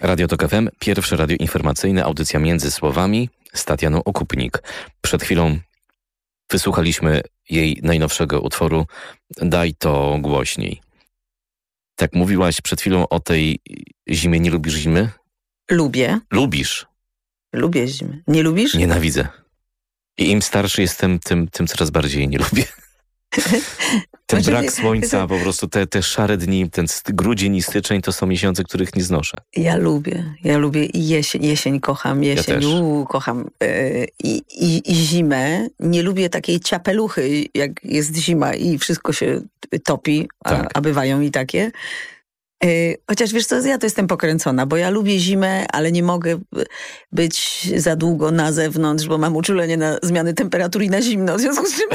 Radio Tok FM, pierwsze radio informacyjne, audycja Między Słowami z Tatianą Okupnik. Przed chwilą wysłuchaliśmy jej najnowszego utworu Daj to głośniej. Tak mówiłaś przed chwilą o tej zimie. Nie lubisz zimy? Lubię. Lubisz? Lubię zimę. Nie lubisz? Nienawidzę. I im starszy jestem, tym coraz bardziej jej nie lubię. Ten brak słońca, po prostu te szare dni, ten grudzień i styczeń to są miesiące, których nie znoszę. Ja lubię i jesień kocham, jesień, ja kocham. I zimę. Nie lubię takiej ciapeluchy, jak jest zima i wszystko się topi, Tak. a bywają i takie. Chociaż wiesz co, ja to jestem pokręcona, bo ja lubię zimę, ale nie mogę być za długo na zewnątrz, bo mam uczulenie na zmiany temperatury i na zimno, w związku z czym...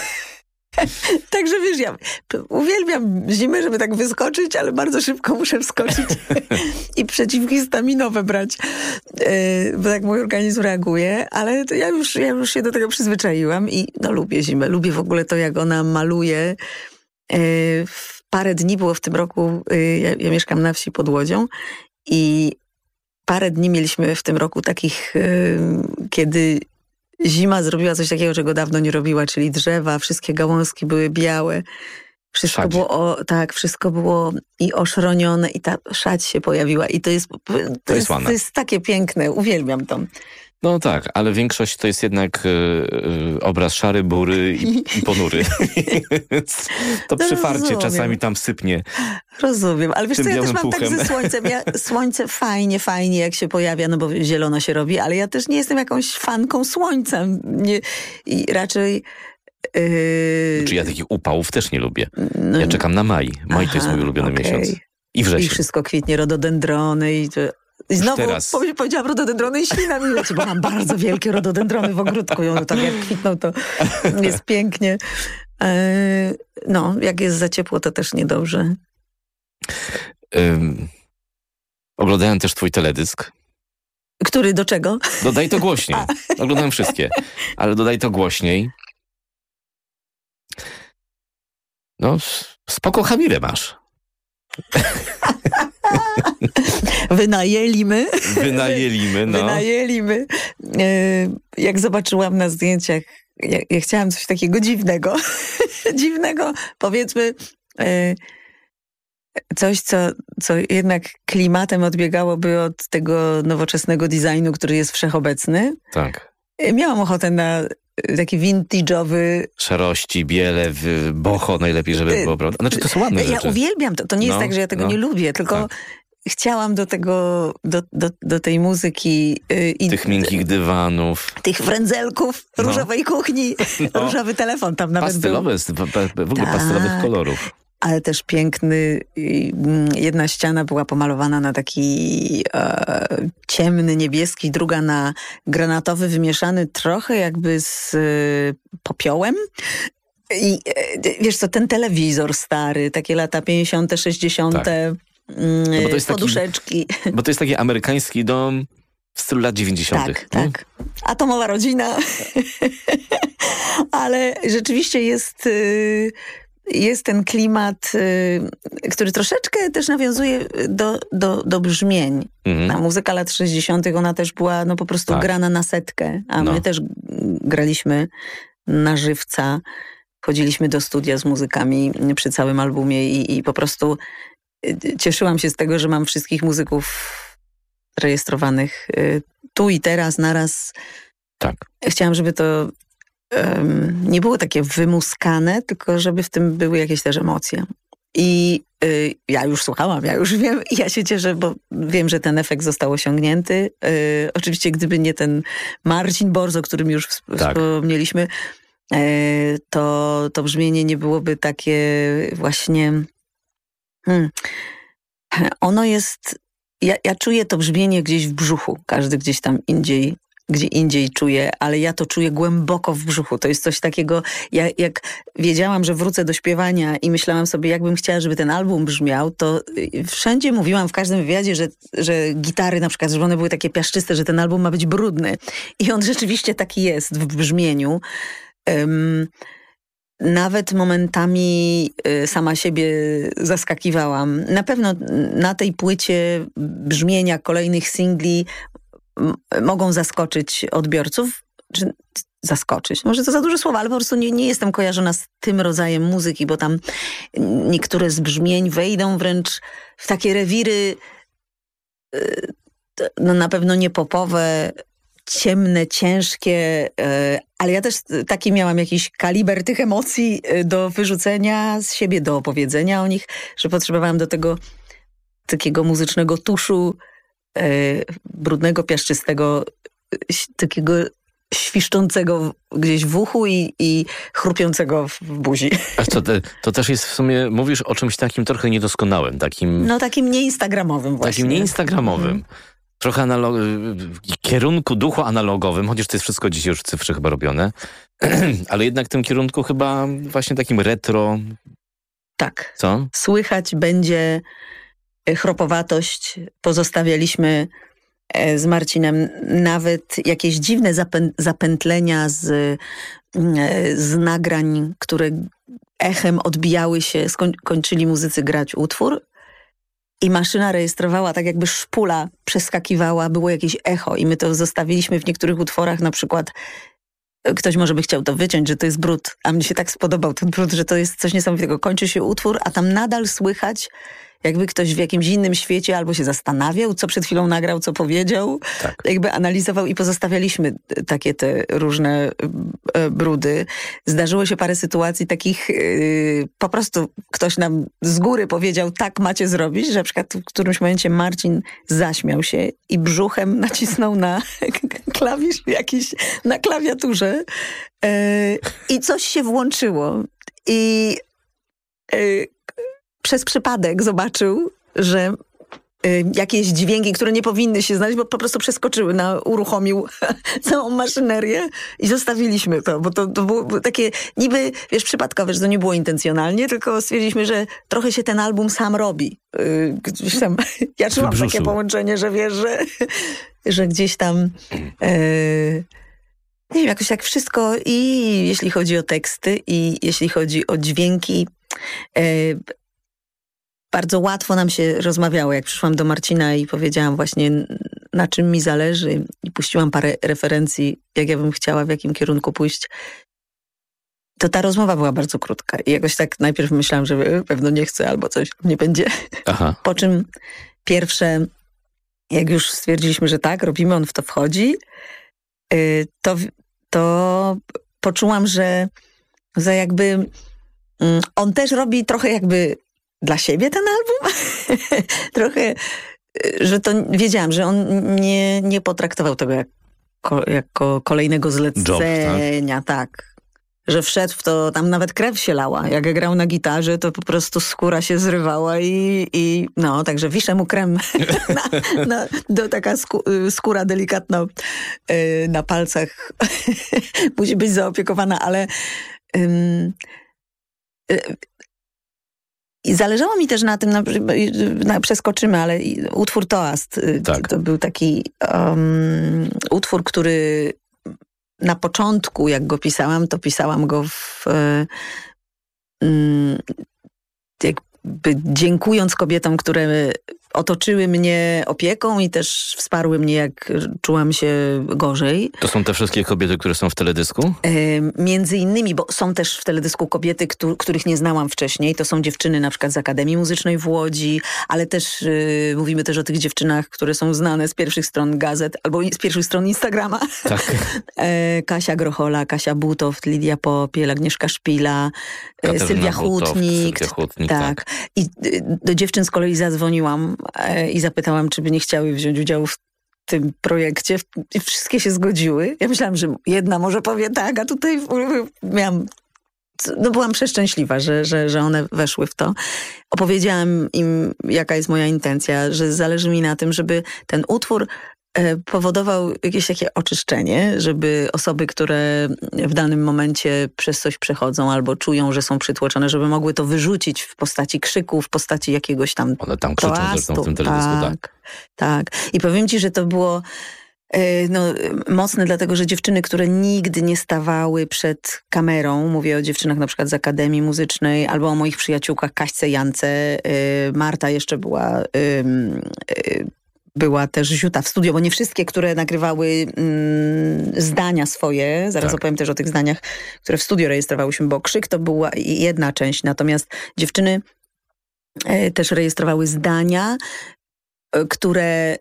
Także wiesz, ja uwielbiam zimę, żeby tak wyskoczyć, ale bardzo szybko muszę wskoczyć i przeciwhistaminowe brać, bo tak mój organizm reaguje, ale to ja już się do tego przyzwyczaiłam i no lubię zimę. Lubię w ogóle to, jak ona maluje. W parę dni było w tym roku, ja mieszkam na wsi pod Łodzią i parę dni mieliśmy w tym roku takich, kiedy zima zrobiła coś takiego, czego dawno nie robiła, czyli drzewa, wszystkie gałązki były białe. Wszystko Szadź. było, wszystko było i oszronione i ta szadź się pojawiła. I to jest takie piękne. Uwielbiam to. No tak, ale większość to jest jednak obraz szary, bury i ponury. To przyfarcie rozumiem. czasami tam sypnie. Rozumiem, ale wiesz Tym co, ja też białym mam puchem. tak ze słońcem. Słońce fajnie jak się pojawia, no bo zielono się robi, ale ja też nie jestem jakąś fanką słońca. I raczej... Czy ja takich upałów też nie lubię. No, Ja czekam na maj. Maj to jest mój ulubiony okej. miesiąc. I wrzesień. I wszystko kwitnie, rododendrony i znowu teraz. powiedziałam rododendrony i ślina mi leci, bo mam bardzo wielkie rododendrony w ogródku. I one tak jak kwitną, to jest pięknie. No, jak jest za ciepło, to też niedobrze. Oglądałem też twój teledysk. Który do czego? Dodaj to głośniej. Oglądałem wszystkie. Ale dodaj to głośniej. No, spoko Hamirę masz. Wynajęliśmy. No. Wynajęliśmy. Jak zobaczyłam na zdjęciach, ja chciałam coś takiego dziwnego. Dziwnego, powiedzmy, coś, co jednak klimatem odbiegałoby od tego nowoczesnego designu, który jest wszechobecny. Tak. Miałam ochotę na taki vintage'owy... Szarości, biele, boho najlepiej, żeby było, prawda? Znaczy, to są ładne rzeczy. Ja uwielbiam to. To nie jest tak, że ja tego nie lubię, tylko chciałam do tego, do tej muzyki i tych miękkich dywanów. tych frędzelków, różowej kuchni, różowy telefon tam nawet pastelowe, w ogóle pastelowych kolorów. Ale też piękny. Jedna ściana była pomalowana na taki ciemny, niebieski, druga na granatowy, wymieszany trochę jakby z popiołem. I wiesz co, ten telewizor stary, takie lata 50., 60., Tak. No bo to jest poduszeczki. Bo to jest taki amerykański dom w stylu lat 90. Tak. Atomowa rodzina. Ale rzeczywiście jest ten klimat, który troszeczkę też nawiązuje do brzmień. Ta muzyka lat 60. ona też była po prostu grana na setkę, a my też graliśmy na żywca. Chodziliśmy do studia z muzykami przy całym albumie i po prostu cieszyłam się z tego, że mam wszystkich muzyków rejestrowanych tu i teraz, naraz. Tak. Chciałam, żeby to nie było takie wymuskane, tylko żeby w tym były jakieś też emocje. I ja już słuchałam, ja już wiem i ja się cieszę, bo wiem, że ten efekt został osiągnięty. Oczywiście gdyby nie ten Marcin Borz, o którym już wspomnieliśmy, to brzmienie nie byłoby takie właśnie... Ono jest... Ja czuję to brzmienie gdzieś w brzuchu. Każdy gdzieś tam gdzie indziej czuję, ale ja to czuję głęboko w brzuchu. To jest coś takiego, jak wiedziałam, że wrócę do śpiewania i myślałam sobie, jakbym chciała, żeby ten album brzmiał, to wszędzie mówiłam w każdym wywiadzie, że gitary na przykład, że one były takie piaszczyste, że ten album ma być brudny. I on rzeczywiście taki jest w brzmieniu. nawet momentami sama siebie zaskakiwałam. Na pewno na tej płycie brzmienia kolejnych singli mogą zaskoczyć odbiorców. Czy zaskoczyć? Może to za duże słowa, ale po prostu nie jestem kojarzona z tym rodzajem muzyki, bo tam niektóre z brzmień wejdą wręcz w takie rewiry no na pewno nie popowe, ciemne, ciężkie, ale ja też taki miałam jakiś kaliber tych emocji do wyrzucenia z siebie, do opowiedzenia o nich, że potrzebowałam do tego takiego muzycznego tuszu, brudnego, piaszczystego, takiego świszczącego gdzieś w uchu i chrupiącego w buzi. A co, to też jest w sumie, mówisz o czymś takim trochę niedoskonałym, takim... No takim nieinstagramowym właśnie. Takim nieinstagramowym. Trochę kierunku duchu analogowym, chociaż to jest wszystko dzisiaj już w cyfrze chyba robione, ale jednak w tym kierunku chyba właśnie takim retro. Tak. Co? Słychać będzie chropowatość. Pozostawialiśmy z Marcinem nawet jakieś dziwne zapętlenia z nagrań, które echem odbijały się, kończyli muzycy grać utwór i maszyna rejestrowała, tak jakby szpula przeskakiwała, było jakieś echo i my to zostawiliśmy w niektórych utworach, na przykład ktoś może by chciał to wyciąć, że to jest brud, a mnie się tak spodobał ten brud, że to jest coś niesamowitego. Kończy się utwór, a tam nadal słychać, jakby ktoś w jakimś innym świecie albo się zastanawiał, co przed chwilą nagrał, co powiedział, tak. Jakby analizował i pozostawialiśmy takie te różne brudy. Zdarzyło się parę sytuacji takich, po prostu ktoś nam z góry powiedział, tak macie zrobić, że na przykład w którymś momencie Marcin zaśmiał się i brzuchem nacisnął na klawisz jakiś, na klawiaturze i coś się włączyło i przez przypadek zobaczył, że jakieś dźwięki, które nie powinny się znaleźć, bo po prostu przeskoczyły, uruchomił całą maszynerię i zostawiliśmy to, bo to było takie niby, wiesz, przypadkowe, że to nie było intencjonalnie, tylko stwierdziliśmy, że trochę się ten album sam robi. Ja czułam takie połączenie, że wiesz, że gdzieś tam nie wiem, jakoś tak wszystko i jeśli chodzi o teksty i jeśli chodzi o dźwięki, bardzo łatwo nam się rozmawiało. Jak przyszłam do Marcina i powiedziałam właśnie, na czym mi zależy i puściłam parę referencji, jak ja bym chciała, w jakim kierunku pójść, to ta rozmowa była bardzo krótka. I jakoś tak najpierw myślałam, że pewno nie chcę albo coś nie będzie. Aha. Po czym pierwsze, jak już stwierdziliśmy, że tak, robimy, on w to wchodzi, to poczułam, że jakby on też robi trochę jakby dla siebie ten album. Trochę, że to wiedziałam, że on nie potraktował tego jako kolejnego zlecenia. Job, tak. Że wszedł w to, tam nawet krew się lała. Jak grał na gitarze, to po prostu skóra się zrywała i no, także wiszę mu krem do taka skóra delikatna na palcach musi być zaopiekowana, ale i zależało mi też na tym, przeskoczymy, ale utwór Toast, tak. To był taki utwór, który na początku, jak go pisałam, to pisałam go jakby dziękując kobietom, które otoczyły mnie opieką i też wsparły mnie, jak czułam się gorzej. To są te wszystkie kobiety, które są w teledysku? Między innymi, bo są też w teledysku kobiety, których nie znałam wcześniej. To są dziewczyny na przykład z Akademii Muzycznej w Łodzi, ale też mówimy też o tych dziewczynach, które są znane z pierwszych stron gazet albo z pierwszych stron Instagrama. Tak. Kasia Grochola, Kasia Butow, Lidia Popiel, Agnieszka Szpila, Sylwia Hutnik. Tak. I do dziewczyn z kolei zadzwoniłam i zapytałam, czy by nie chciały wziąć udziału w tym projekcie. I wszystkie się zgodziły. Ja myślałam, że jedna może powie tak, a tutaj byłam przeszczęśliwa, że one weszły w to. Opowiedziałam im, jaka jest moja intencja, że zależy mi na tym, żeby ten utwór powodował jakieś takie oczyszczenie, żeby osoby, które w danym momencie przez coś przechodzą albo czują, że są przytłoczone, żeby mogły to wyrzucić w postaci krzyku, w postaci jakiegoś tam one tam krzyczą zresztą w tym teledysku, tak. I powiem ci, że to było No, mocne, dlatego że dziewczyny, które nigdy nie stawały przed kamerą, mówię o dziewczynach na przykład z Akademii Muzycznej, albo o moich przyjaciółkach Kaśce, Jance, Marta jeszcze była też Ziuta w studio, bo nie wszystkie, które nagrywały zdania swoje, zaraz opowiem też o tych zdaniach, które w studio rejestrowałyśmy, bo Krzyk to była jedna część, natomiast dziewczyny też rejestrowały zdania, które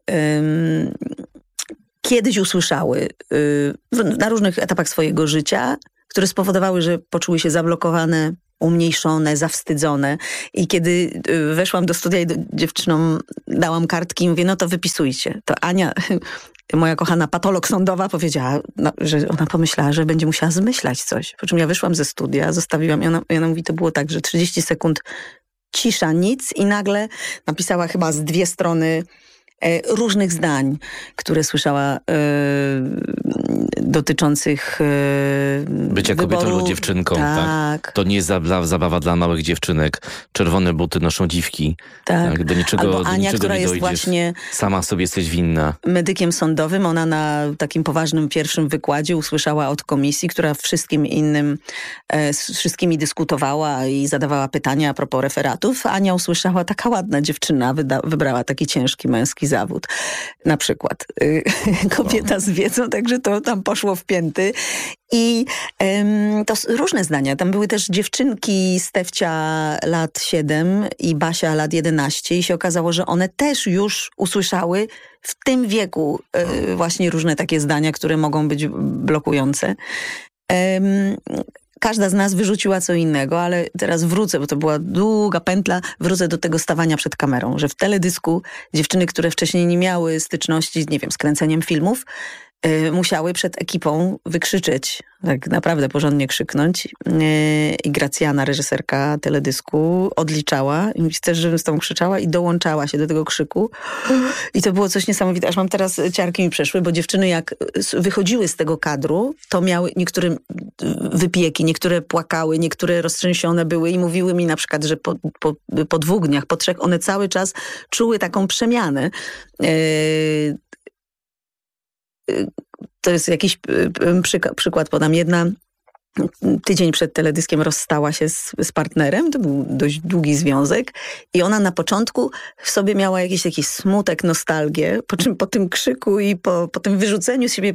kiedyś usłyszały na różnych etapach swojego życia, które spowodowały, że poczuły się zablokowane, umniejszone, zawstydzone. I kiedy weszłam do studia i dziewczynom dałam kartki i mówię, no to wypisujcie. To Ania, moja kochana patolog sądowa, powiedziała, że ona pomyślała, że będzie musiała zmyślać coś. Po czym ja wyszłam ze studia, zostawiłam i ona mówi, to było tak, że 30 sekund cisza, nic i nagle napisała chyba z 2 strony różnych zdań, które słyszała dotyczących bycia wyboru. kobietą lub dziewczynką. Tak. To nie jest zabawa dla małych dziewczynek. Czerwone buty noszą dziwki. Tak. Do niczego, albo Ania, do niczego która nie jest dojdziesz. właśnie sama sobie jesteś winna. Medykiem sądowym. Ona na takim poważnym pierwszym wykładzie usłyszała od komisji, która z wszystkimi dyskutowała i zadawała pytania a propos referatów. Ania usłyszała, taka ładna dziewczyna wybrała taki ciężki męski zawód. Na przykład. Kobieta z wiedzą, także to tam poszło w pięty. I to różne zdania. Tam były też dziewczynki Stefcia lat 7 i Basia lat 11 i się okazało, że one też już usłyszały w tym wieku właśnie różne takie zdania, które mogą być blokujące. Każda z nas wyrzuciła co innego, ale teraz wrócę, bo to była długa pętla, wrócę do tego stawania przed kamerą, że w teledysku dziewczyny, które wcześniej nie miały styczności, nie wiem, z kręceniem filmów, musiały przed ekipą wykrzyczeć, tak naprawdę porządnie krzyknąć. I Gracjana, reżyserka teledysku, odliczała i mówi, chcesz, żebym z tobą krzyczała? I dołączała się do tego krzyku. I to było coś niesamowitego. Aż mam teraz ciarki mi przeszły, bo dziewczyny jak wychodziły z tego kadru, to miały niektóre wypieki, niektóre płakały, niektóre roztrzęsione były i mówiły mi na przykład, że po 2 dniach, po 3 one cały czas czuły taką przemianę. To jest jakiś przykład podam. Jedna tydzień przed teledyskiem rozstała się z partnerem, to był dość długi związek i ona na początku w sobie miała jakiś taki smutek, nostalgię, po czym po tym krzyku i po tym wyrzuceniu z siebie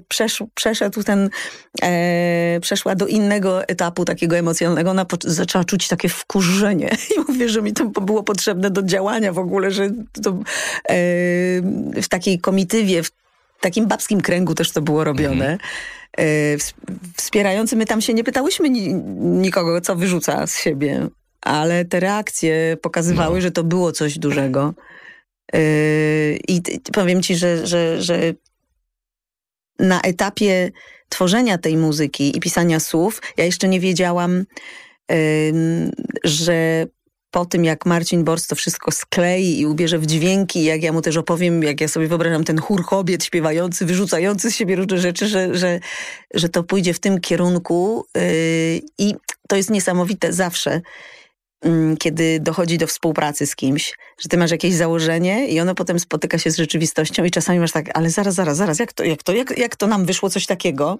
przeszła do innego etapu takiego emocjonalnego. Ona zaczęła czuć takie wkurzenie i mówię, że mi to było potrzebne do działania w ogóle, że to w takiej komitywie, w takim babskim kręgu też to było robione. Wspierający, my tam się nie pytałyśmy nikogo, co wyrzuca z siebie, ale te reakcje pokazywały, że to było coś dużego. I powiem ci, że na etapie tworzenia tej muzyki i pisania słów, ja jeszcze nie wiedziałam, że po tym, jak Marcin Borys to wszystko sklei i ubierze w dźwięki, jak ja mu też opowiem, jak ja sobie wyobrażam ten chór kobiet śpiewający, wyrzucający z siebie różne rzeczy, że to pójdzie w tym kierunku. I to jest niesamowite zawsze, kiedy dochodzi do współpracy z kimś, że ty masz jakieś założenie i ono potem spotyka się z rzeczywistością i czasami masz tak, ale zaraz, jak to nam wyszło coś takiego?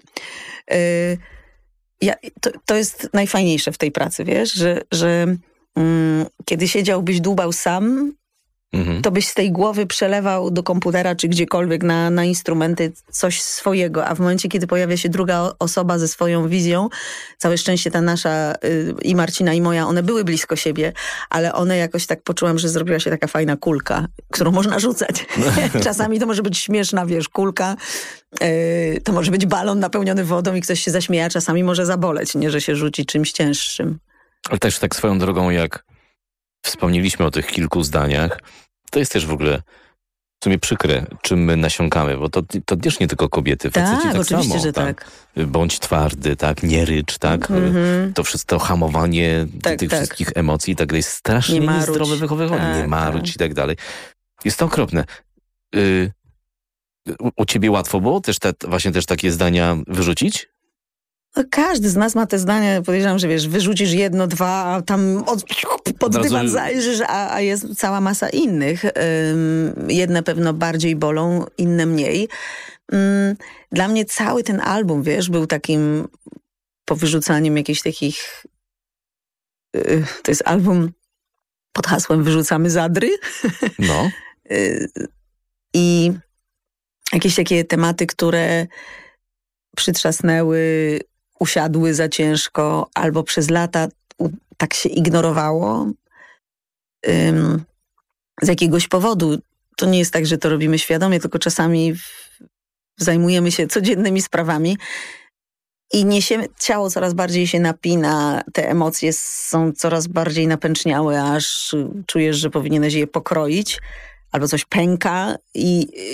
To jest najfajniejsze w tej pracy, wiesz, że kiedy siedziałbyś, dłubał sam, to byś z tej głowy przelewał do komputera czy gdziekolwiek na instrumenty coś swojego, a w momencie, kiedy pojawia się druga osoba ze swoją wizją, całe szczęście ta nasza i Marcina i moja, one były blisko siebie, ale one jakoś tak poczułam, że zrobiła się taka fajna kulka, którą można rzucać. Czasami to może być śmieszna, wiesz, kulka, to może być balon napełniony wodą i ktoś się zaśmieje, a czasami może zaboleć, nie, że się rzuci czymś cięższym. Ale też tak swoją drogą, jak wspomnieliśmy o tych kilku zdaniach, to jest też w ogóle w sumie przykre, czym my nasiąkamy, bo to też nie tylko kobiety, faceci tak oczywiście, samo. Że tak. Bądź twardy, tak, nie rycz, tak. To wszystko, hamowanie tych wszystkich emocji i tak dalej, strasznie niezdrowe wychowywanie, nie marudź i tak dalej. Jest to okropne. U ciebie łatwo było też właśnie takie zdania wyrzucić? Każdy z nas ma te zdania, podejrzewam, że wiesz, wyrzucisz 1, 2, a tam pod dywan zajrzysz, a jest cała masa innych. Jedne pewno bardziej bolą, inne mniej. Dla mnie cały ten album, wiesz, był takim powyrzucaniem jakichś takich... To jest album pod hasłem Wyrzucamy zadry. No. I jakieś takie tematy, które przytrzasnęły, usiadły za ciężko, albo przez lata tak się ignorowało. Z jakiegoś powodu. To nie jest tak, że to robimy świadomie, tylko czasami zajmujemy się codziennymi sprawami i ciało coraz bardziej się napina, te emocje są coraz bardziej napęczniałe, aż czujesz, że powinieneś je pokroić, albo coś pęka i